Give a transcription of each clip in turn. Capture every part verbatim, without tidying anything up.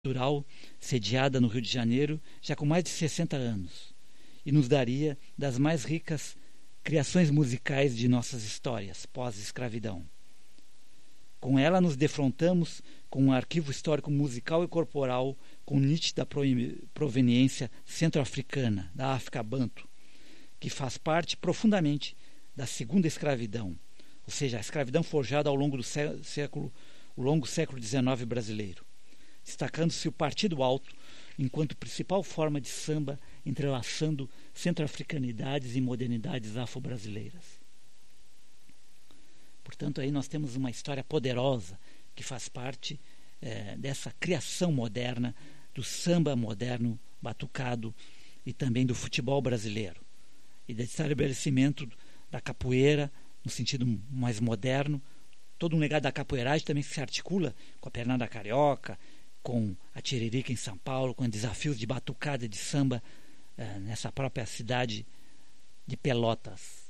cultural sediada no Rio de Janeiro já com mais de sessenta anos e nos daria das mais ricas criações musicais de nossas histórias pós-escravidão. Com ela nos defrontamos com um arquivo histórico musical e corporal com nítida proveniência centro-africana, da África Banto, que faz parte profundamente da segunda escravidão, ou seja, a escravidão forjada ao longo do século, o longo século dezenove brasileiro, destacando-se o Partido Alto enquanto principal forma de samba entrelaçando centro-africanidades e modernidades afro-brasileiras. Portanto, aí nós temos uma história poderosa que faz parte é, dessa criação moderna do samba moderno batucado e também do futebol brasileiro e do estabelecimento da capoeira no sentido mais moderno, todo um legado da capoeiragem também se articula com a pernada carioca, com a tiririca em São Paulo, com desafios de batucada de samba eh, nessa própria cidade de Pelotas.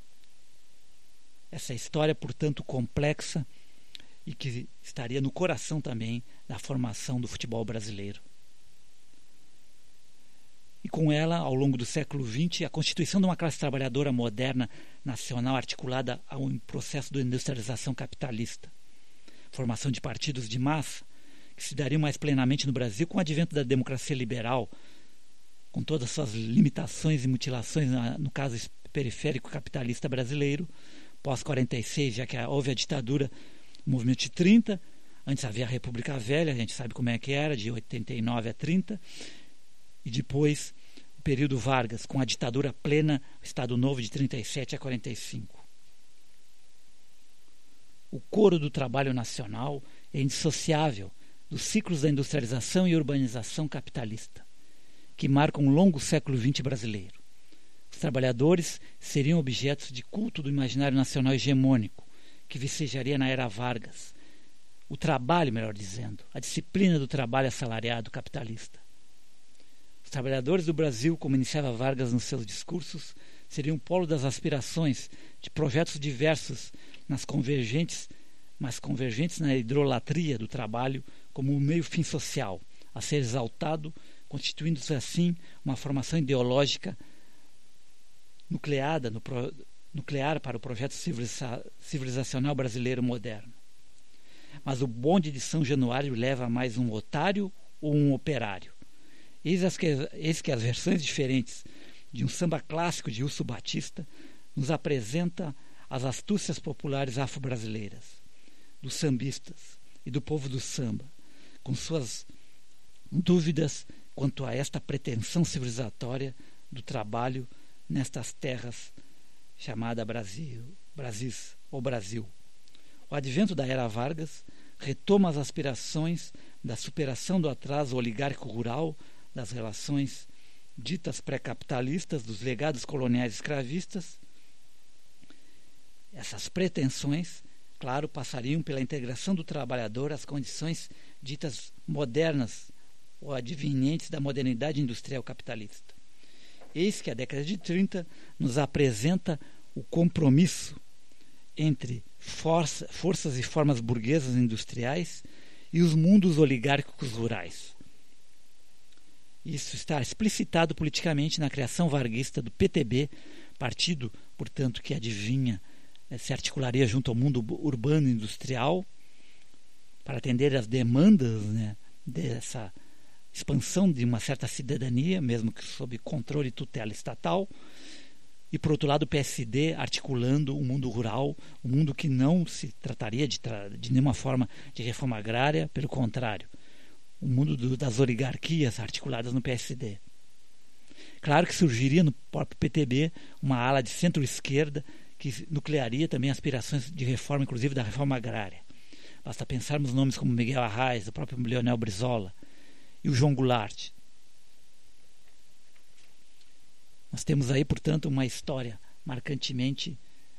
Essa história, portanto, complexa e que estaria no coração também da formação do futebol brasileiro. E com ela, ao longo do século vinte, a constituição de uma classe trabalhadora moderna nacional articulada a um processo de industrialização capitalista, formação de partidos de massa, que se dariam mais plenamente no Brasil com o advento da democracia liberal, com todas as suas limitações e mutilações, no caso periférico capitalista brasileiro, pós quarenta e seis, já que houve a ditadura, o movimento de trinta, antes havia a República Velha, a gente sabe como é que era, de oitenta e nove a trinta, e depois o período Vargas, com a ditadura plena, o Estado Novo de trinta e sete a quarenta e cinco. O coro do trabalho nacional é indissociável dos ciclos da industrialização e urbanização capitalista, que marcam um longo século vinte brasileiro. Os trabalhadores seriam objetos de culto do imaginário nacional hegemônico, que vicejaria na era Vargas. O trabalho, melhor dizendo, a disciplina do trabalho assalariado capitalista. Os trabalhadores do Brasil, como iniciava Vargas nos seus discursos, seriam o polo das aspirações de projetos diversos nas convergentes, mas convergentes na hidrolatria do trabalho como um meio fim social, a ser exaltado, constituindo-se assim uma formação ideológica nucleada no pro, nuclear para o projeto civiliza, civilizacional brasileiro moderno. Mas o bonde de São Januário leva a mais um otário ou um operário. Eis, as que, eis que as versões diferentes de um samba clássico de Wilson Batista nos apresenta as astúcias populares afro-brasileiras, dos sambistas e do povo do samba, com suas dúvidas quanto a esta pretensão civilizatória do trabalho nestas terras chamada Brasil, Brasis ou Brasil. O advento da era Vargas retoma as aspirações da superação do atraso oligárquico rural, das relações ditas pré-capitalistas, dos legados coloniais escravistas. Essas pretensões, claro, passariam pela integração do trabalhador às condições ditas modernas ou advenientes da modernidade industrial capitalista. Eis que a década de trinta nos apresenta o compromisso entre força, forças e formas burguesas industriais e os mundos oligárquicos rurais. Isso está explicitado politicamente na criação varguista do P T B, partido, portanto, que adivinha, se articularia junto ao mundo urbano e industrial para atender às demandas, né, dessa expansão de uma certa cidadania, mesmo que sob controle e tutela estatal, e, por outro lado, o P S D articulando o mundo rural, um mundo que não se trataria de, tra- de nenhuma forma de reforma agrária, pelo contrário, o mundo do, das oligarquias articuladas no P S D. Claro que surgiria no próprio P T B uma ala de centro-esquerda que nuclearia também aspirações de reforma, inclusive da reforma agrária. Basta pensarmos nomes como Miguel Arraes, o próprio Leonel Brizola e o João Goulart. Nós temos aí, portanto, uma história marcantemente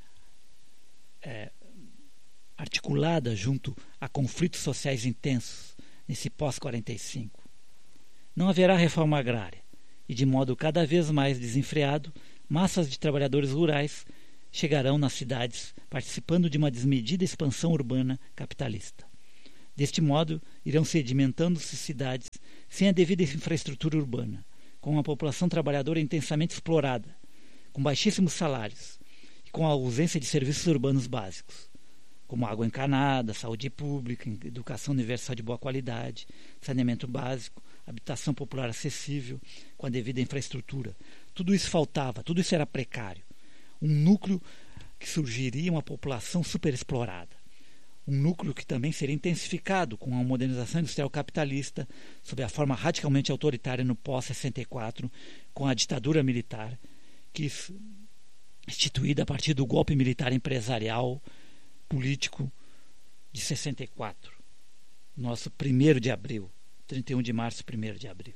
é, articulada junto a conflitos sociais intensos nesse pós quarenta e cinco. Não haverá reforma agrária e, de modo cada vez mais desenfreado, massas de trabalhadores rurais chegarão nas cidades participando de uma desmedida expansão urbana capitalista. Deste modo, irão sedimentando-se cidades sem a devida infraestrutura urbana, com uma população trabalhadora intensamente explorada, com baixíssimos salários e com a ausência de serviços urbanos básicos, como água encanada, saúde pública, educação universal de boa qualidade, saneamento básico, habitação popular acessível, com a devida infraestrutura. Tudo isso faltava, tudo isso era precário. Um núcleo que surgiria uma população superexplorada. Um núcleo que também seria intensificado com a modernização industrial capitalista, sob a forma radicalmente autoritária no pós sessenta e quatro, com a ditadura militar, que instituída a partir do golpe militar empresarial político de sessenta e quatro, nosso primeiro de abril, trinta e um de março, primeiro de abril.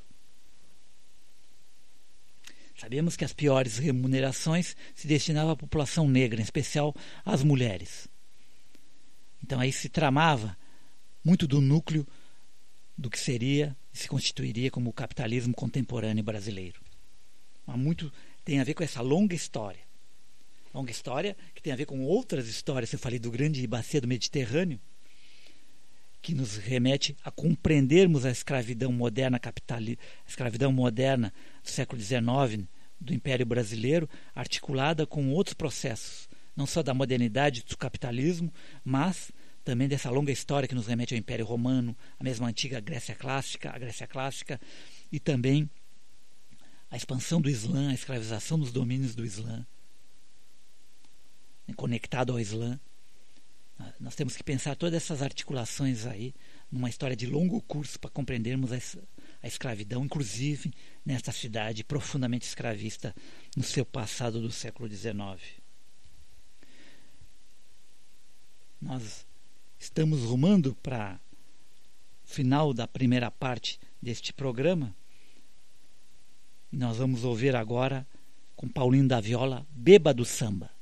Sabemos que as piores remunerações se destinavam à população negra, em especial às mulheres. Então aí se tramava muito do núcleo do que seria e se constituiria como o capitalismo contemporâneo brasileiro. Mas muito tem a ver com essa longa história. Longa história que tem a ver com outras histórias. Eu falei do grande bacia do Mediterrâneo, que nos remete a compreendermos a escravidão moderna capitali- a escravidão moderna do século dezenove, do Império Brasileiro, articulada com outros processos, não só da modernidade do capitalismo, mas também dessa longa história que nos remete ao Império Romano, a mesma antiga Grécia clássica, a Grécia clássica, e também a expansão do Islã, a escravização dos domínios do Islã, conectado ao Islã. Nós temos que pensar todas essas articulações aí numa história de longo curso para compreendermos a escravidão, inclusive nesta cidade profundamente escravista no seu passado do século dezenove. Nós estamos rumando para o final da primeira parte deste programa e nós vamos ouvir agora com Paulinho da Viola, Bêbado Samba.